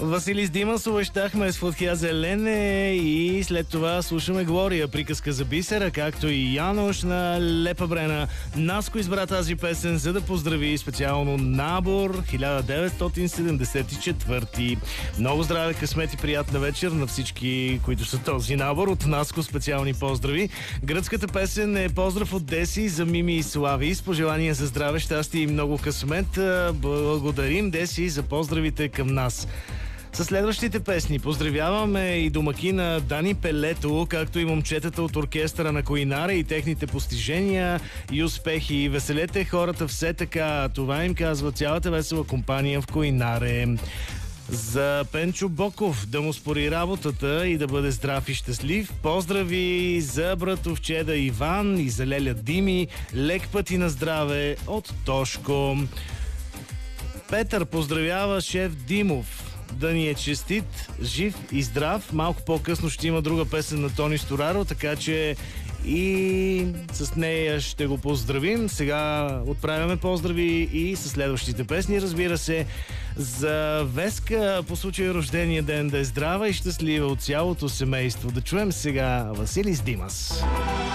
Василис Димас обещахме с Фотхия Зелене и след това слушаме Глория, приказка за бисера, както и Янош на Лепа Брена. Наско избра тази песен, за да поздрави специално набор 1974. Много здраве, късмет и приятна вечер на всички, които са този набор. От Наско специални поздрави. Гръцката песен е поздрав от Деси за Мими и Слави с пожелания за здраве, щастие и много късмет. Благодарим, Деси, за поздравите към нас. Със следващите песни поздравяваме и домакина Дани Пелето, както и момчетата от оркестъра на Коинаре и техните постижения и успехи. Веселете хората все така. Това им казва цялата весела компания в Коинаре. За Пенчо Боков, да му спори работата и да бъде здрав и щастлив. Поздрави за братовчеда Иван и за леля Дими. Лек път и на здраве от Тошко. Петър поздравява шеф Димов. Да ни е честит, жив и здрав. Малко по-късно ще има друга песен на Тони Стораро, така че и с нея ще го поздравим. Сега отправяме поздрави и с следващите песни, разбира се. За Веска по случай рождения ден да е здрава и щастлива от цялото семейство. Да чуем сега Василис Димас.